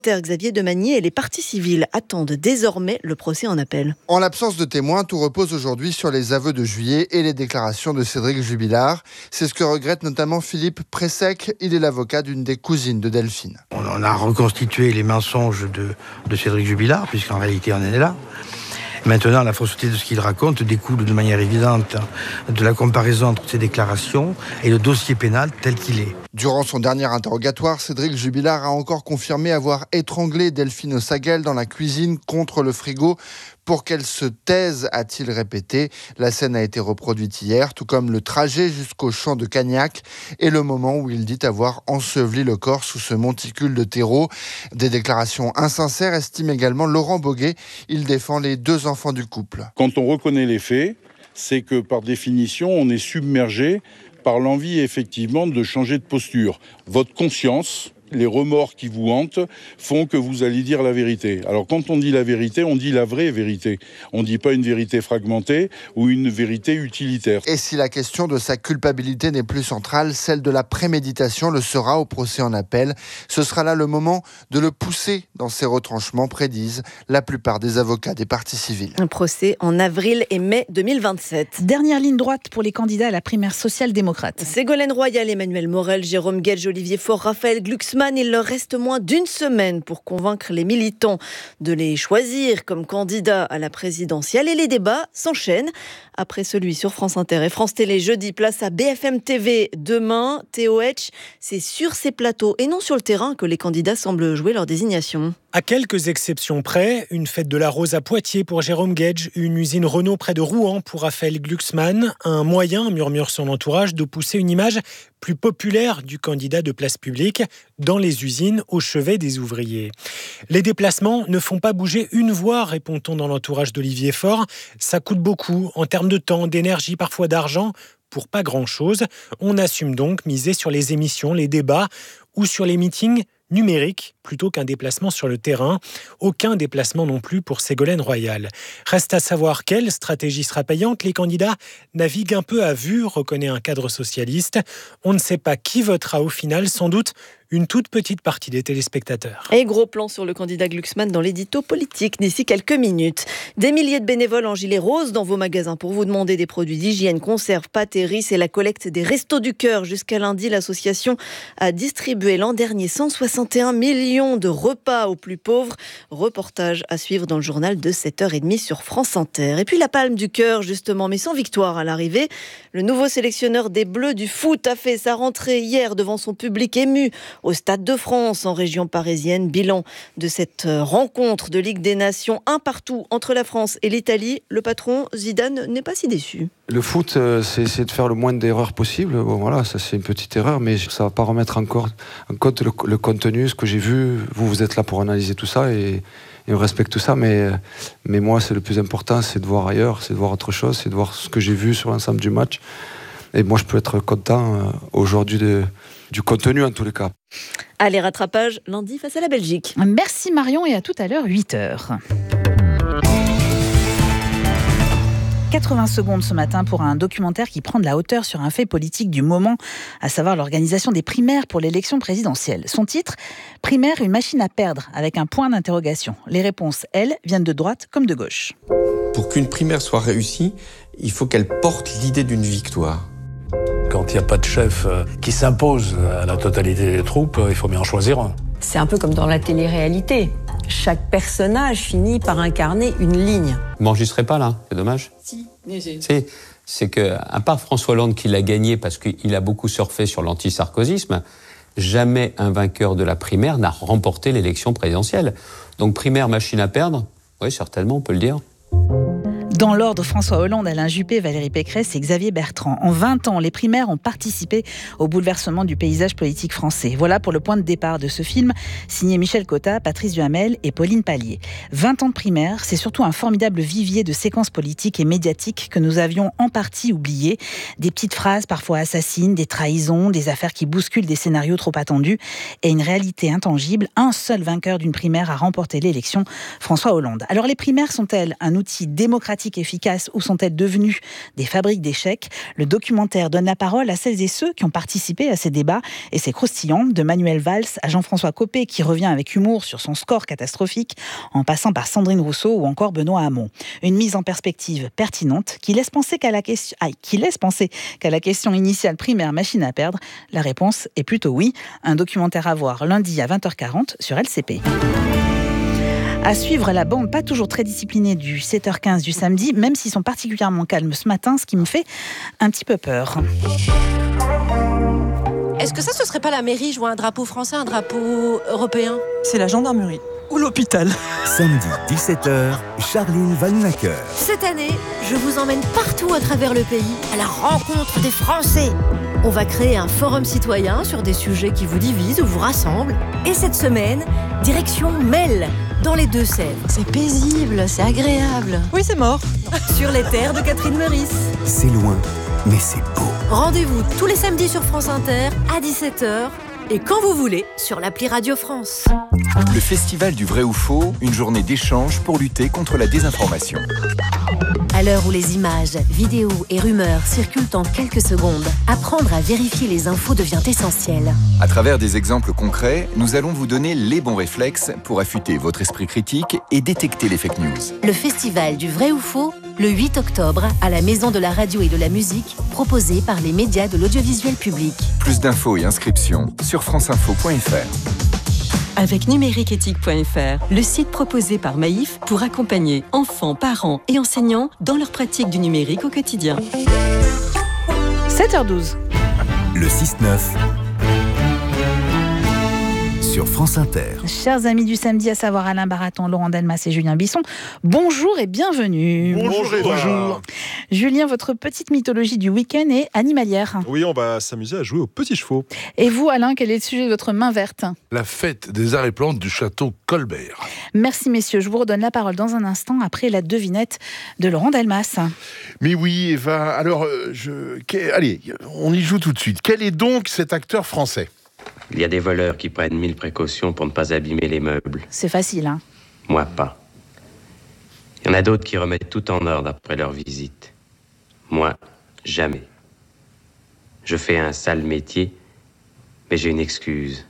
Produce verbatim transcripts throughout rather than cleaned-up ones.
Xavier Demagny et les parties civiles attendent désormais le procès en appel. En l'absence de témoins, tout repose aujourd'hui sur les aveux de Juillet et les déclarations de Cédric Jubilard. C'est ce que regrette notamment Philippe Pressec. Il est l'avocat d'une des cousines de Delphine. On a reconstitué les mensonges de, de Cédric Jubilard, puisqu'en réalité on en est là. Maintenant, la fausseté de ce qu'il raconte découle de manière évidente de la comparaison entre ses déclarations et le dossier pénal tel qu'il est. Durant son dernier interrogatoire, Cédric Jubilard a encore confirmé avoir étranglé Delphine Osaguel dans la cuisine contre le frigo pour qu'elle se taise, a-t-il répété. La scène a été reproduite hier, tout comme le trajet jusqu'au champ de Cagnac et le moment où il dit avoir enseveli le corps sous ce monticule de terreau. Des déclarations insincères, estime également Laurent Boguet. Il défend les deux enfants du couple. Quand on reconnaît les faits, c'est que par définition, on est submergé par l'envie effectivement de changer de posture. Votre conscience, les remords qui vous hantent font que vous allez dire la vérité. Alors quand on dit la vérité, on dit la vraie vérité. On ne dit pas une vérité fragmentée ou une vérité utilitaire. Et si la question de sa culpabilité n'est plus centrale, celle de la préméditation le sera au procès en appel. Ce sera là le moment de le pousser dans ses retranchements, prédisent la plupart des avocats des parties civiles. Un procès en avril et mai deux mille vingt-sept. Dernière ligne droite pour les candidats à la primaire social-démocrate. Ségolène Royal, Emmanuel Morel, Jérôme Guedj, Olivier Faure, Raphaël Glucksmann. Il leur reste moins d'une semaine pour convaincre les militants de les choisir comme candidats à la présidentielle. Et les débats s'enchaînent. Après celui sur France Inter et France Télé jeudi, place à B F M T V demain. Théo Hetch, c'est sur ces plateaux et non sur le terrain que les candidats semblent jouer leur désignation. À quelques exceptions près, une fête de la rose à Poitiers pour Jérôme Guedj, une usine Renault près de Rouen pour Raphaël Glucksmann, un moyen, murmure son entourage, de pousser une image plus populaire du candidat de place publique dans les usines au chevet des ouvriers. Les déplacements ne font pas bouger une voix, répond-on dans l'entourage d'Olivier Faure. Ça coûte beaucoup en termes de temps, d'énergie, parfois d'argent, pour pas grand-chose. On assume donc miser sur les émissions, les débats ou sur les meetings numérique plutôt qu'un déplacement sur le terrain. Aucun déplacement non plus pour Ségolène Royal. Reste à savoir quelle stratégie sera payante. Les candidats naviguent un peu à vue, reconnaît un cadre socialiste. On ne sait pas qui votera au final, sans doute une toute petite partie des téléspectateurs. Et gros plan sur le candidat Glucksmann dans l'édito politique d'ici quelques minutes. Des milliers de bénévoles en gilet rose dans vos magasins pour vous demander des produits d'hygiène, conserves, pâtes et riz. C'est la collecte des Restos du Cœur. Jusqu'à lundi, l'association a distribué l'an dernier cent soixante et un millions de repas aux plus pauvres. Reportage à suivre dans le journal de sept heures trente sur France Inter. Et puis la Palme du Cœur, justement, mais sans victoire à l'arrivée. Le nouveau sélectionneur des Bleus du foot a fait sa rentrée hier devant son public ému au Stade de France, en région parisienne. Bilan de cette rencontre de Ligue des Nations, un partout entre la France et l'Italie. Le patron Zidane n'est pas si déçu. Le foot, c'est, c'est de faire le moins d'erreurs possible. Bon, voilà, ça c'est une petite erreur, mais ça va pas remettre encore en compte le, le contenu, ce que j'ai vu. Vous, vous êtes là pour analyser tout ça et, et on respecte tout ça, mais, mais moi, c'est le plus important, c'est de voir ailleurs, c'est de voir autre chose, c'est de voir ce que j'ai vu sur l'ensemble du match. Et moi, je peux être content euh, aujourd'hui de, du contenu en tous les cas. Allez, rattrapage lundi face à la Belgique. Merci Marion et à tout à l'heure, huit heures. quatre-vingts secondes ce matin pour un documentaire qui prend de la hauteur sur un fait politique du moment, à savoir l'organisation des primaires pour l'élection présidentielle. Son titre, Primaire, une machine à perdre, avec un point d'interrogation. Les réponses, elles, viennent de droite comme de gauche. Pour qu'une primaire soit réussie, il faut qu'elle porte l'idée d'une victoire. Quand il n'y a pas de chef qui s'impose à la totalité des troupes, il faut bien en choisir un. C'est un peu comme dans la télé-réalité. Chaque personnage finit par incarner une ligne. Vous m'enregistrez pas là, c'est dommage. Si, mais c'est... C'est, c'est que, à part François Hollande qui l'a gagné parce qu'il a beaucoup surfé sur l'anti-sarkozysme, jamais un vainqueur de la primaire n'a remporté l'élection présidentielle. Donc primaire, machine à perdre, oui certainement on peut le dire. Dans l'ordre, François Hollande, Alain Juppé, Valérie Pécresse et Xavier Bertrand. En vingt ans, les primaires ont participé au bouleversement du paysage politique français. Voilà pour le point de départ de ce film, signé Michel Cotta, Patrice Duhamel et Pauline Pallier. vingt ans de primaires, c'est surtout un formidable vivier de séquences politiques et médiatiques que nous avions en partie oubliées. Des petites phrases parfois assassines, des trahisons, des affaires qui bousculent des scénarios trop attendus et une réalité intangible. Un seul vainqueur d'une primaire a remporté l'élection, François Hollande. Alors les primaires sont-elles un outil démocratique pratiques efficaces ou sont-elles devenues des fabriques d'échecs ? Le documentaire donne la parole à celles et ceux qui ont participé à ces débats et c'est croustillant, de Manuel Valls à Jean-François Copé qui revient avec humour sur son score catastrophique, en passant par Sandrine Rousseau ou encore Benoît Hamon. Une mise en perspective pertinente qui laisse penser qu'à la question, ah, qui laisse penser qu'à la question initiale primaire machine à perdre, la réponse est plutôt oui. Un documentaire à voir lundi à vingt heures quarante sur L C P. À suivre la bande pas toujours très disciplinée du sept heures quinze du samedi, même s'ils sont particulièrement calmes ce matin, ce qui me fait un petit peu peur. Est-ce que ça, ce serait pas la mairie jouer un drapeau français, un drapeau européen ? C'est la gendarmerie. Ou l'hôpital. Samedi dix-sept heures, Charline Vanhoenacker. Cette année, je vous emmène partout à travers le pays, à la rencontre des Français. On va créer un forum citoyen sur des sujets qui vous divisent ou vous rassemblent. Et cette semaine, direction Melle, dans les Deux-Sèvres. C'est paisible, c'est agréable. Oui, c'est mort. Sur les terres de Catherine Meurice. C'est loin, mais c'est beau. Rendez-vous tous les samedis sur France Inter à dix-sept heures. Et quand vous voulez, sur l'appli Radio France. Le Festival du vrai ou faux, une journée d'échange pour lutter contre la désinformation. À l'heure où les images, vidéos et rumeurs circulent en quelques secondes, apprendre à vérifier les infos devient essentiel. À travers des exemples concrets, nous allons vous donner les bons réflexes pour affûter votre esprit critique et détecter les fake news. Le Festival du vrai ou faux, le huit octobre, à la Maison de la Radio et de la Musique, proposé par les médias de l'audiovisuel public. Plus d'infos et inscriptions sur franceinfo point f r. Avec numériqueéthique point f r, le site proposé par Maïf pour accompagner enfants, parents et enseignants dans leur pratique du numérique au quotidien. sept heures douze. Le six neuf sur France Inter. Chers amis du samedi, à savoir Alain Baraton, Laurent Delmas et Julien Bisson, bonjour et bienvenue. Bonjour, bonjour. Julien, votre petite mythologie du week-end est animalière. Oui, on va s'amuser à jouer aux petits chevaux. Et vous, Alain, quel est le sujet de votre main verte ? La fête des arts et plantes du château Colbert. Merci messieurs, je vous redonne la parole dans un instant après la devinette de Laurent Delmas. Mais oui, Eva, alors, je... allez, on y joue tout de suite. Quel est donc cet acteur français ? Il y a des voleurs qui prennent mille précautions pour ne pas abîmer les meubles. C'est facile, hein ? Moi, pas. Il y en a d'autres qui remettent tout en ordre après leur visite. Moi, jamais. Je fais un sale métier, mais j'ai une excuse.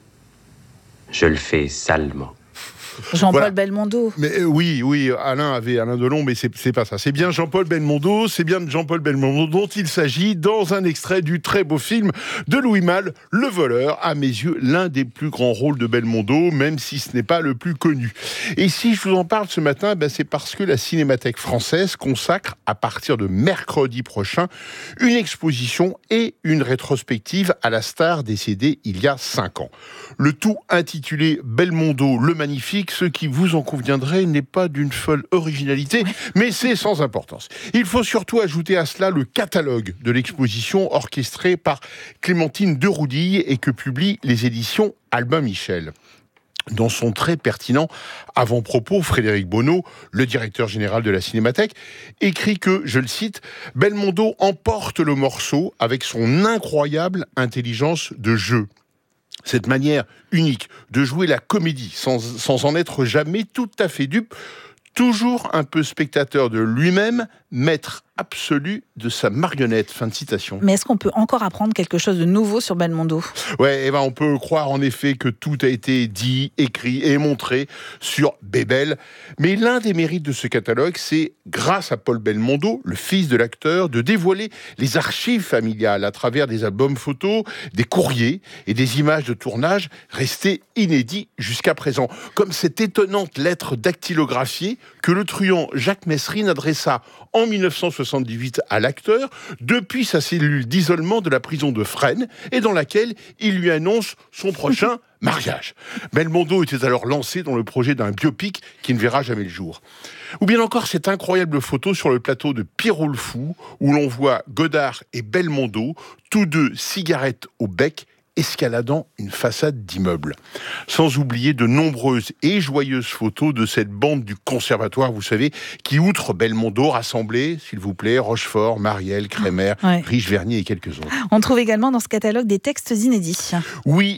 Je le fais salement. Jean-Paul voilà. Belmondo. Mais euh, oui, oui, Alain avait Alain Delon, mais c'est, c'est pas ça. C'est bien Jean-Paul Belmondo, c'est bien de Jean-Paul Belmondo dont il s'agit dans un extrait du très beau film de Louis Malle, Le Voleur, à mes yeux l'un des plus grands rôles de Belmondo, même si ce n'est pas le plus connu. Et si je vous en parle ce matin, ben c'est parce que la Cinémathèque française consacre à partir de mercredi prochain une exposition et une rétrospective à la star décédée il y a cinq ans. Le tout intitulé Belmondo le Magnifique, ce qui vous en conviendrait n'est pas d'une folle originalité, mais c'est sans importance. Il faut surtout ajouter à cela le catalogue de l'exposition orchestré par Clémentine Deroudille et que publient les éditions Albin Michel. Dans son très pertinent avant-propos, Frédéric Bonneau, le directeur général de la Cinémathèque, écrit que, je le cite, « Belmondo emporte le morceau avec son incroyable intelligence de jeu ». Cette manière unique de jouer la comédie sans, sans en être jamais tout à fait dupe, toujours un peu spectateur de lui-même, maître absolu de sa marionnette. Fin de citation. Mais est-ce qu'on peut encore apprendre quelque chose de nouveau sur Belmondo ? Ouais, eh ben on peut croire en effet que tout a été dit, écrit et montré sur Bébel. Mais l'un des mérites de ce catalogue, c'est, grâce à Paul Belmondo, le fils de l'acteur, de dévoiler les archives familiales à travers des albums photos, des courriers et des images de tournage restées inédits jusqu'à présent. Comme cette étonnante lettre dactylographiée que le truand Jacques Messrine adressa en dix-neuf cent soixante-dix-huit à l'acteur depuis sa cellule d'isolement de la prison de Fresnes et dans laquelle il lui annonce son prochain mariage. Belmondo était alors lancé dans le projet d'un biopic qui ne verra jamais le jour. Ou bien encore cette incroyable photo sur le plateau de Pierrot le Fou où l'on voit Godard et Belmondo, tous deux cigarettes au bec, escaladant une façade d'immeuble. Sans oublier de nombreuses et joyeuses photos de cette bande du conservatoire, vous savez, qui, outre Belmondo, rassemblait, s'il vous plaît, Rochefort, Marielle, Crémer, ouais. Riche, Vernier et quelques autres. On trouve également dans ce catalogue des textes inédits. Oui,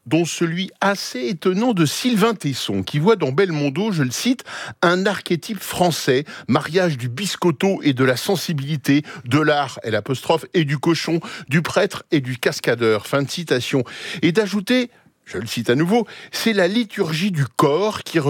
dont celui assez étonnant de Sylvain Tesson, qui voit dans Belmondo, je le cite, un archétype français, mariage du biscotto et de la sensibilité, de l'art et l'apostrophe et du cochon, du prêtre et du cascadeur. Fin de citation. Et d'ajouter, je le cite à nouveau, c'est la liturgie du corps qui